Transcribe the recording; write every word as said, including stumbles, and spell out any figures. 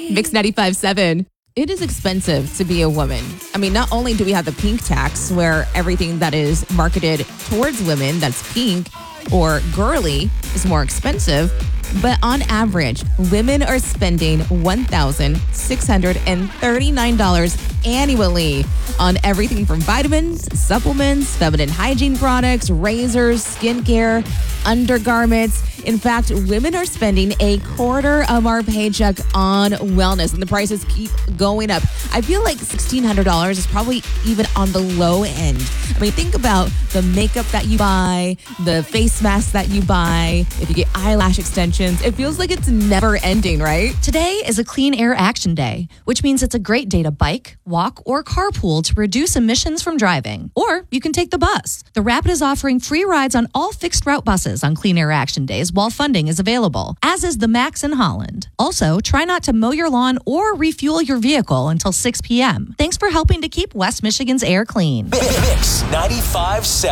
Mix ninety-five point seven. It is expensive to be a woman. I mean, not only do we have the pink tax, where everything that is marketed towards women that's pink or girly is more expensive, but on average, women are spending one thousand six hundred thirty-nine dollars annually on everything from vitamins, supplements, feminine hygiene products, razors, skincare, undergarments. In fact, women are spending a quarter of our paycheck on wellness, and the prices keep going up. I feel like sixteen hundred dollars is probably even on the low end. I mean, think about the makeup that you buy, the face mask that you buy, if you get eyelash extensions. It feels like it's never ending, right? Today is a Clean Air Action Day, which means it's a great day to bike, walk, or carpool to reduce emissions from driving. Or you can take the bus. The Rapid is offering free rides on all fixed route buses on Clean Air Action Days while funding is available, as is the Max in Holland. Also, try not to mow your lawn or refuel your vehicle until six p.m. Thanks for helping to keep West Michigan's air clean. Mix ninety-five point seven.